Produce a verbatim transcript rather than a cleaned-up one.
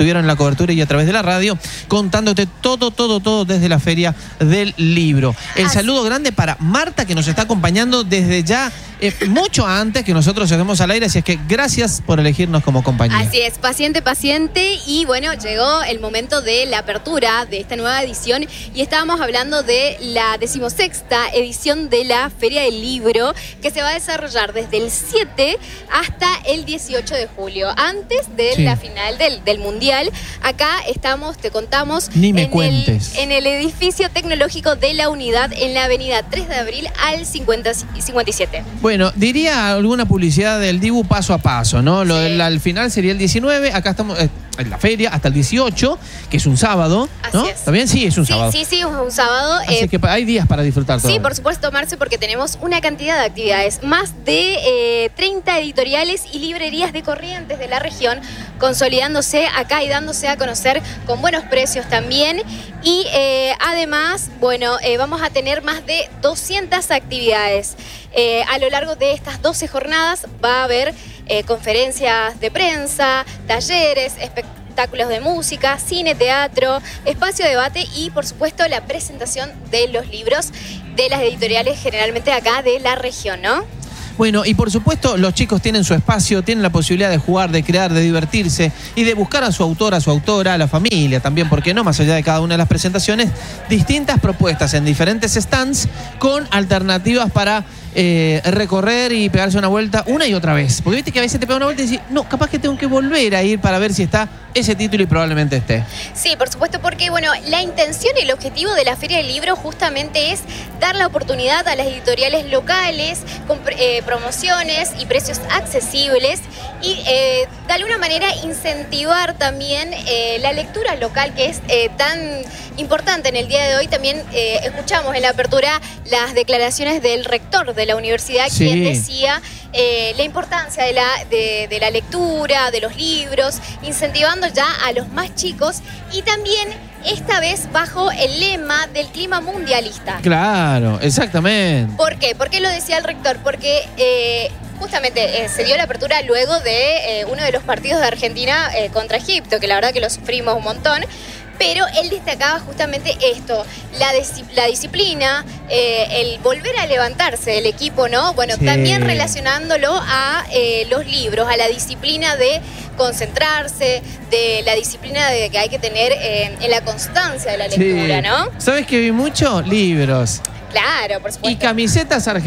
estuvieron en la cobertura y a través de la radio, contándote todo, todo, todo desde la Feria del Libro. El Así. saludo grande para Marta, que nos está acompañando desde ya eh, mucho antes que nosotros lleguemos al aire, así es que gracias por elegirnos como compañía. Así es, paciente, paciente, y bueno, llegó el momento de la apertura de esta nueva edición y estábamos hablando de la decimosexta edición de la Feria del Libro, que se va a desarrollar desde el siete hasta el dieciocho de julio, antes de Sí. la final del, del Mundial. Acá estamos, te contamos, Ni me en, cuentes. el, en el edificio tecnológico de la Unidad, en la avenida tres de abril al cincuenta, cincuenta y siete. Bueno, diría alguna publicidad del Dibu paso a paso, ¿no? Lo Sí. del al final sería el diecinueve, acá estamos eh, en la feria hasta el dieciocho, que es un sábado, ¿no? Así es. ¿Está bien? Sí, es un Sí, sábado. sí, sí, es un sábado. Así eh, que hay días para disfrutar todo. Sí, por supuesto, Marce, porque tenemos una cantidad de actividades. Más de eh, treinta editoriales y librerías de Corrientes de la región consolidándose acá y dándose a conocer con buenos precios también. Y eh, además, bueno, eh, vamos a tener más de doscientas actividades. Eh, a lo largo de estas doce jornadas va a haber eh, conferencias de prensa, talleres, espectáculos, espectáculos de música, cine, teatro, espacio de debate y, por supuesto, la presentación de los libros de las editoriales generalmente acá de la región, ¿no? Bueno, y por supuesto los chicos tienen su espacio, tienen la posibilidad de jugar, de crear, de divertirse y de buscar a su autor, a su autora, a la familia también, porque no, más allá de cada una de las presentaciones, distintas propuestas en diferentes stands con alternativas para eh, recorrer y pegarse una vuelta una y otra vez. Porque viste que a veces te pega una vuelta y decís, no, capaz que tengo que volver a ir para ver si está ese título y probablemente esté. Sí, por supuesto, porque bueno, la intención y el objetivo de la Feria del Libro justamente es dar la oportunidad a las editoriales locales con eh, promociones y precios accesibles y eh, de alguna manera incentivar también eh, la lectura local, que es eh, tan importante en el día de hoy. También eh, escuchamos en la apertura las declaraciones del rector de la universidad, Sí. quien decía eh, la importancia de la, de, de la lectura, de los libros, incentivando ya a los más chicos y también esta vez bajo el lema del clima mundialista. Claro, exactamente. ¿Por qué? ¿Por qué lo decía el rector? Porque eh, justamente eh, se dio la apertura luego de eh, uno de los partidos de Argentina eh, contra Egipto, que la verdad que lo sufrimos un montón. Pero él destacaba justamente esto, la, la disciplina, eh, el volver a levantarse del equipo, ¿no? Bueno, Sí. también relacionándolo a eh, los libros, a la disciplina de concentrarse, de la disciplina de que hay que tener eh, en la constancia de la lectura, Sí. ¿no? ¿Sabes que vi mucho? Libros. Claro, por supuesto. Y camisetas argentinas.